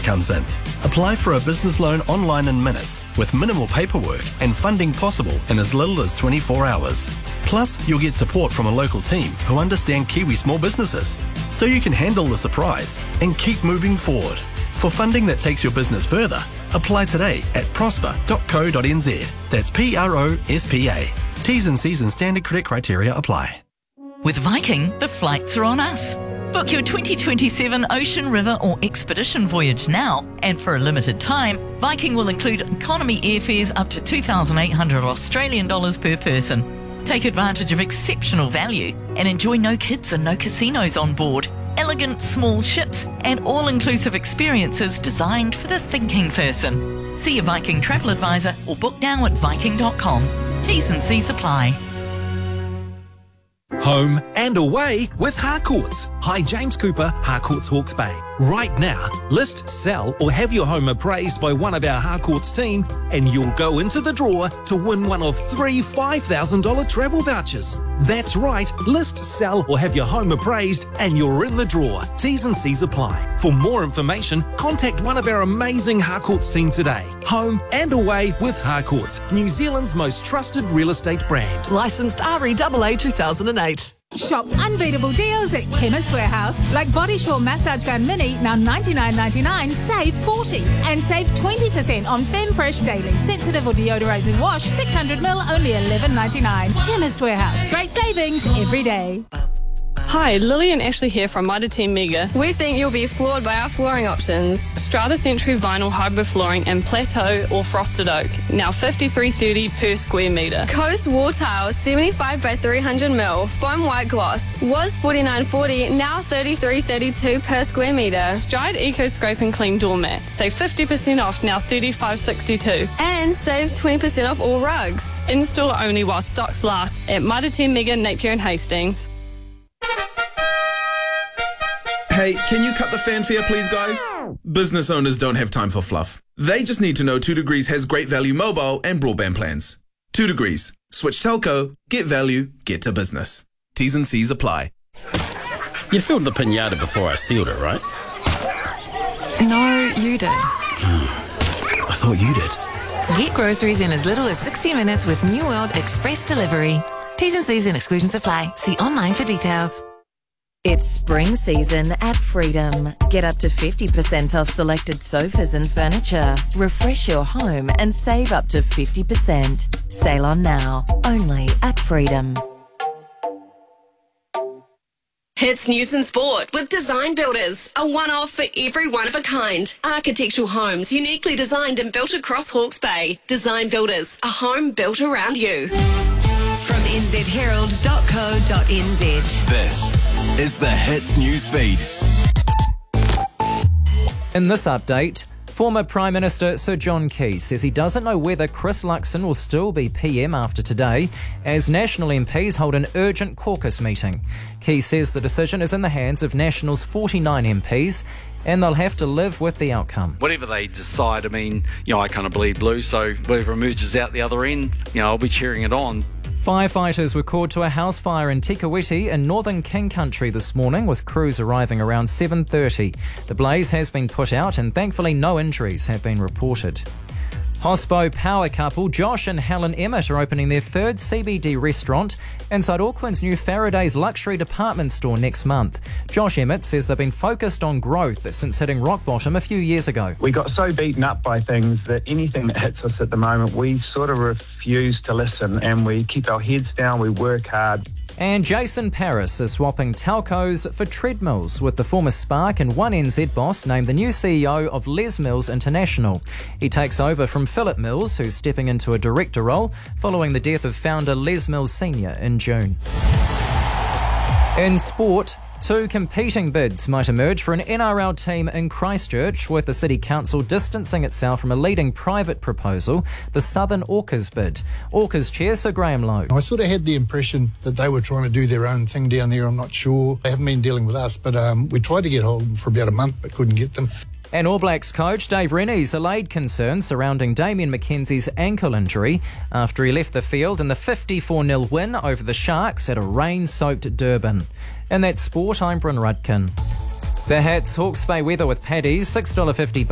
comes in. Apply for a business loan online in minutes with minimal paperwork and funding possible in as little as 24 hours. Plus, you'll get support from a local team who understand Kiwi small businesses, so you can handle the surprise and keep moving forward. For funding that takes your business further, apply today at prosper.co.nz. That's PROSPA. T's and C's and standard credit criteria apply. With Viking, the flights are on us. Book your 2027 ocean, river or expedition voyage now, and for a limited time, Viking will include economy airfares up to 2,800 Australian dollars per person. Take advantage of exceptional value and enjoy no kids and no casinos on board, elegant small ships and all-inclusive experiences designed for the thinking person. See your Viking travel advisor or book now at viking.com. T's and C's apply. Home and away with Harcourts. Hi, James Cooper, Harcourts Hawke's Bay. Right now, list, sell or have your home appraised by one of our Harcourts team and you'll go into the draw to win one of 3 $5,000 travel vouchers. That's right, list, sell or have your home appraised and you're in the draw. T's and C's apply. For more information, contact one of our amazing Harcourts team today. Home and away with Harcourts, New Zealand's most trusted real estate brand. Licensed REAA 2008. Shop unbeatable deals at Chemist Warehouse, like Body Shore Massage Gun Mini, now $99.99, save $40. And save 20% on Femfresh Daily Sensitive or Deodorizing Wash, 600ml, only $11.99. Chemist Warehouse, great savings every day. Hi, Lily and Ashley here from Mitre 10 Mega. We think you'll be floored by our flooring options. Strata Century Vinyl Hybrid Flooring in Plateau or Frosted Oak, now $53.30 per square metre. Coast Wall Tiles, 75 by 300ml, foam white gloss, was $49.40, now $33.32 per square metre. Stride Eco Scrape and Clean Doormat, save 50% off, now $35.62. And save 20% off all rugs. In-store only while stocks last at Mitre 10 Mega, Napier and Hastings. Hey, can you cut the fanfare please, guys? Business owners don't have time for fluff. They just need to know 2 Degrees has great value mobile and broadband plans. 2 Degrees. Switch telco, get value, get to business. T's and C's apply. You filled the pinata before I sealed it, right? No, you did. I thought you did. Get groceries in as little as 60 minutes with New World Express Delivery. T's and C's and exclusions apply. See online for details. It's spring season at Freedom. Get up to 50% off selected sofas and furniture. Refresh your home and save up to 50%. Sail on now, only at Freedom. Hits News and Sport with Design Builders, a one-off for every one of a kind. Architectural homes uniquely designed and built across Hawke's Bay. Design Builders, a home built around you. From nzherald.co.nz. This is the Hits News Feed. In this update, former Prime Minister Sir John Key says he doesn't know whether Chris Luxon will still be PM after today, as National MPs hold an urgent caucus meeting. Key says the decision is in the hands of National's 49 MPs, and they'll have to live with the outcome. Whatever they decide, I kind of bleed blue, so whatever emerges out the other end, I'll be cheering it on. Firefighters were called to a house fire in Tikawiti in northern King Country this morning, with crews arriving around 7:30. The blaze has been put out and thankfully no injuries have been reported. Hospo power couple Josh and Helen Emmett are opening their third CBD restaurant inside Auckland's new Faraday's luxury department store next month. Josh Emmett says they've been focused on growth since hitting rock bottom a few years ago. We got so beaten up by things that anything that hits us at the moment, we sort of refuse to listen, and we keep our heads down, we work hard. And Jason Paris is swapping telcos for treadmills, with the former Spark and 1NZ boss named the new CEO of Les Mills International. He takes over from Philip Mills, who's stepping into a director role following the death of founder Les Mills Sr. in June. In sport, 2 competing bids might emerge for an NRL team in Christchurch, with the City Council distancing itself from a leading private proposal, the Southern Orcas bid. Orcas chair Sir Graham Lowe. I sort of had the impression that they were trying to do their own thing down there. I'm not sure. They haven't been dealing with us, but we tried to get hold of them for about a month but couldn't get them. And All Blacks coach Dave Rennie's allayed concerns surrounding Damien McKenzie's ankle injury after he left the field in the 54-0 win over the Sharks at a rain-soaked Durban. And that's sport, I'm Bryn Rudkin. The Hats Hawke's Bay weather with Paddy's, $6.50